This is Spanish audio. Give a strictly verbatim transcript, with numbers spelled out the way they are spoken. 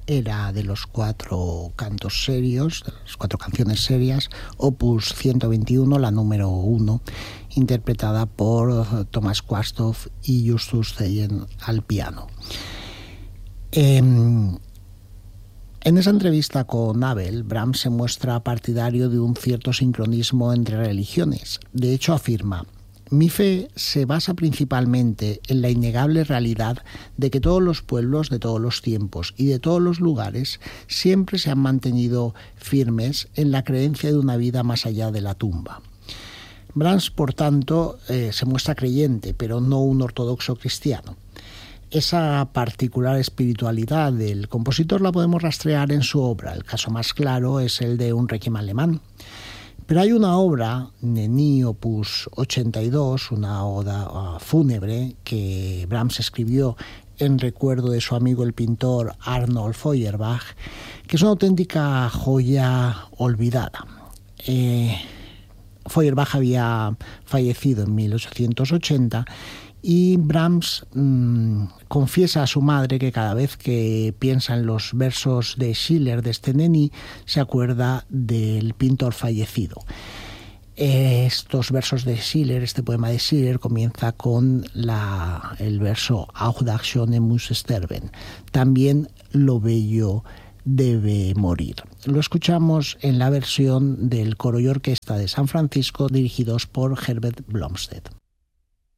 era de los cuatro cantos serios, de las cuatro canciones serias, opus ciento veintiuno, la número uno, interpretada por Thomas Quasthoff y Justus Zeyen al piano. Eh, en esa entrevista con Abel, Brahms se muestra partidario de un cierto sincronismo entre religiones. De hecho, afirma: mi fe se basa principalmente en la innegable realidad de que todos los pueblos de todos los tiempos y de todos los lugares siempre se han mantenido firmes en la creencia de una vida más allá de la tumba. Brahms, por tanto, eh, se muestra creyente, pero no un ortodoxo cristiano. Esa particular espiritualidad del compositor la podemos rastrear en su obra. El caso más claro es el de un requiem alemán. Pero hay una obra, Nenni opus ochenta y dos, una oda uh, fúnebre que Brahms escribió en recuerdo de su amigo el pintor Arnold Feuerbach, que es una auténtica joya olvidada. Eh, Feuerbach había fallecido en mil ochocientos ochenta y Brahms mmm, confiesa a su madre que cada vez que piensa en los versos de Schiller de este Nenni se acuerda del pintor fallecido. Estos versos de Schiller, este poema de Schiller, comienza con la, el verso Auch das Schöne muss sterben. También lo bello debe morir. Lo escuchamos en la versión del coro y orquesta de San Francisco, dirigidos por Herbert Blomstedt.